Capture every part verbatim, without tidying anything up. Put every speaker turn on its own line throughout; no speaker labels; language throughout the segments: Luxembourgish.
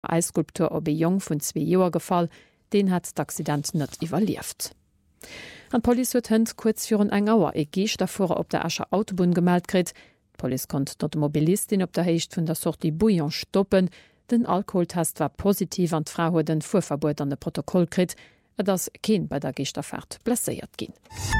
Eisskulptur op e Jong vun zwei Joer gefall, den hat d'Accident net iwwerlieft. An Poli huet hënd kurz virun eng Auer e Geech davor op der Ascher Autobahn gemeldt krit. Poli kont dat Mobilistin op der Heicht vun der Sorti Bouillon stoppen. Den Alkoholtest war positiv an d'Frau huet den Fuhrverbot an de Protokoll krit, et ass keen bei der Geechterfahrt blesséiert ginn.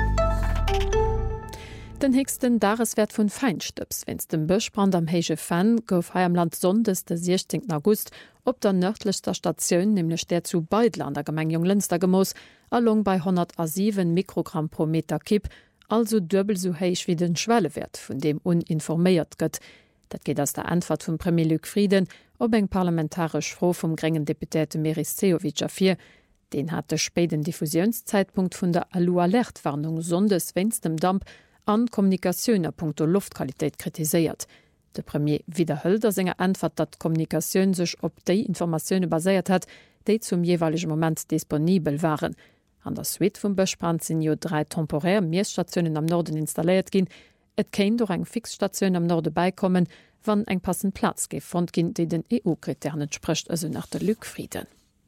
Den hegsten Dareswert vun Feinstöps, wenns dem Bëchbrand am Héige Fan gouf hai am Land Sondes de sechzehnten August op der nördlichster Stationun nämlichlech der zu Beidland der Gemeng Junglenzter Gemoos allong bei hundertsieben Mikrogramm pro Meter Kipp, also dëbel so héich wie den Schwellewert, vun dem uninforméiert gëtt. Dat geht aus der Antwort vum Premier Luc Frieden ob eng parlamentarisch Fro vum grengen Deputéte Meris Sejovic afir. Den hat de späten Diffusionszeitpunkt vun der Alu-Alert-Warnung Sondes wenns dem Damp an Kommunikationun punkto Luftqualität kritiséiert. De Premier wiederhëlt der senger Antwort, dat Kommunikationun sech op déi Informationune baséiert hat, déi zum jeweiligen Moment disponibel waren. An der Suite vum Bëchbrand sinn jo drei temporär Meerstationioen am Norden installiert ginn. Et kéint durch eng Fixstationun am Norde beikommen, wann eng passend Platz gefond ginn, déi den E U-Kriterien entspricht, also nach der Lückfrieden.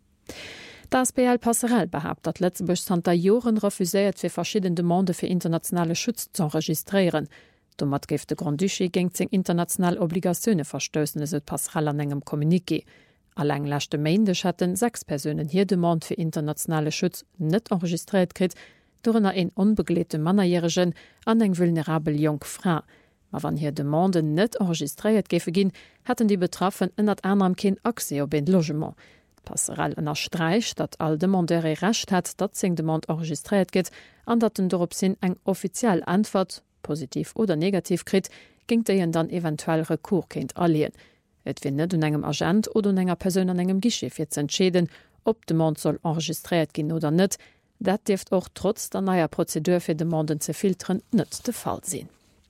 Das B L Passerell behabt, dat Lettzebusch Santa Joren refuséiert fir verschiedene Demande fir internationale Schutz zu enregistrieren. Domat géif de Grand Duché géng zeg international Obligationune verstössen se Passerell an engem Kommuniké. Alleng lachte Meindech hatten sechs Personen hier Demand fir internationale Schutz net enregistriert krit, dornner en unbeglete Mannerjähregen an eng vulnerabel Jong Fra. Ma wann hier Demanden net enregistriert géfe ginn, hatten die Betraffen ënnert anderem kin Akse op en Logement. Passerell ënner Streich, dat all Demandere recht hat, dat seng Demand enregistriert gët, an dat den dorop sinn eng offiziell Antwort, positiv oder negativ krit, gingt déien dann eventuell Rekur kéint allien. Et win net un engem Agent oder un enger Perun an engem Gische fir ze entscheden, ob Demand soll enregistriert ginn oder net, dat deft och trotz der naier Prozedur fir Demanden ze filtern net de Fall sinn.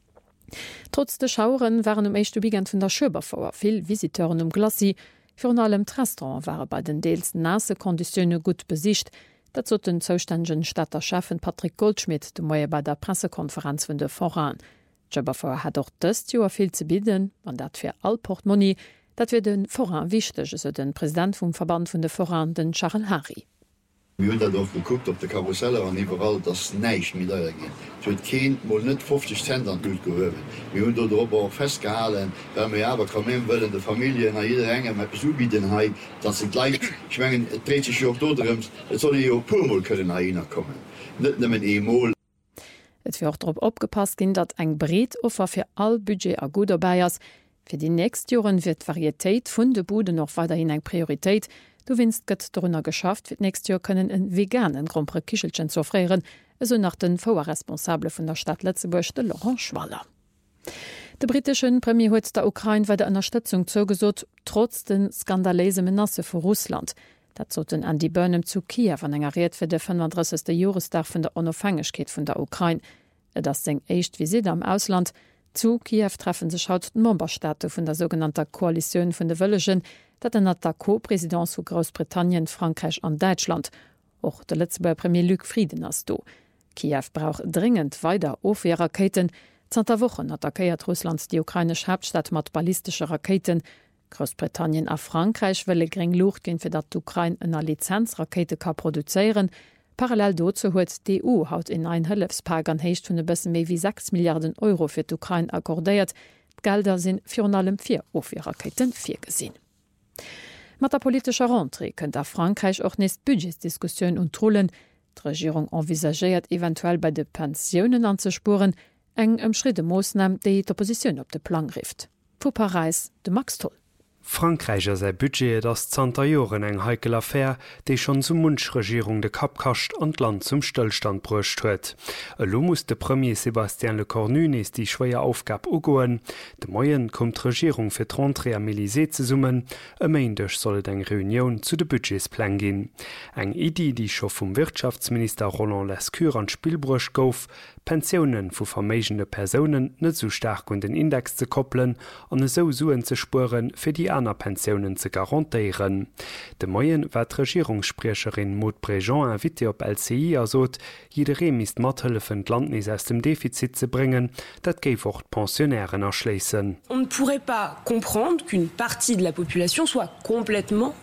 Trotz de Schauren waren um eischchte Bigent vun der Schöbervouer vill Visiteuren um Glasi, Für allem Restaurant waren bei den Deels nasse Konditionne gut besicht, dat zo den zoustägen Stadter Chefen Patrick Goldschmidt de Moier bei der Pressekonferenz vun de Voran. Schöbervouer hat doch dëst Joer viel ze bieden, an dat fir all Portmoni, dat wir den Voran wichteg eso den Präsident vum Verband vun de Voran den Charles Harry.
Wir haben darauf geguckt, ob der Karussell an überall das Neich mit gehen. Es wird kein, wohl nicht fünfzig Cent an Geld gehören. Wir haben darauf auch festgehalten, wenn wir aber kommen wollen, die Familie nach jeder Enge mit Besuch bieten, dass sie gleich, ich meine, es dreht sich auch dort, es soll ja auch paar Mal können kommen. Nicht nur mit einmal.
Es wird auch darauf aufgepasst, dass ein Bretoffer für all Budget a gut dabei ist. Für die nächsten Jahre wird Varietät von der Bude noch weiterhin eine Priorität. Du winst gëtt drnner geschafft, fir näst Jahr können en veganen Grompre Kichelchen zu offrieren, eso nach den V R-Responsable vun der Stadt Lettzebusch de Laurent Schwaller. De britischen Premier huet der Ukraine bei der Unterstützung zogesot, trotz den skandalese Menasse vu Russland. Dat zoten an die Börnem zu Kiew an engeriert fir de fünfunddreißigste Jahresdag vun der Unabhängigkeit vun der Ukraine. Et das seng echt Visite am Ausland. Zu Kiew treffen sich haut Memberstaate vun der sogenannter Koalition vun de Wëllegen, dat en der Co-Präsidentz vu Großbritannien, Frankreich an Deutschland. Och der letzte Premier Luc Frieden ass do. Kiew braucht dringend weiter Ofwehrraketen. Zter Wochen attackiert Russland die ukrainisch Hauptstadt mat ballistische Raketen. Großbritannien a Frankreich welle gering Lucht gin fir dat d'Ukraine ënner Lizenzrakete ka produzieren. Parallel dozu huet D U haut in ein Hëllefspark an heicht vun de bëssen méi wie sechs Milliarden Euro fir d'Ukraine akkordéiert. Gelder sinn fir allem vier Ofwehrraketen vier gesinn. Mat der politischer Rentrée kënnt a Frankreich och nest Budgetsdiskussioun und Trullen. D'Regierung envisagéiert eventuell bei de Pensionioen anzuspuren, eng ëm Schritte Moosnam, déi d'Opposition op de Plan rift. Pu Paris de Max Toll.
Frankreicher sei Budget das Zter Joren eng heikel Affaire, déi schon zum Munschregierung de Kap kascht an Land zum Stillstand brucht huet. Elo muss de Premier Sébastien Lecornu is die schwéier Aufgab ugoen. De Moien kommt Regierung fir d'Rentrée am Élysée ze summen, e méindech sollt eng Reunion zu de Budgetsplan gin. Eng Idee, die scho vum Wirtschaftsminister Roland Lescure an Spielbruch gouf, Pensionen vu vermeigende Personen net so stark und den Index ze koppeln an eso suen ze spuren fir die aner Pensionioen ze garantiieren. De Moien wat Regierungssprecherin Maud Brejon invité op L C I asot, jidere mis mathëllefen Landnis aus dem Defizit ze bringen, dat géif och Pensionären erschleessen.
On ne pourrait pas comprendre qu'une partie de la population soit complètement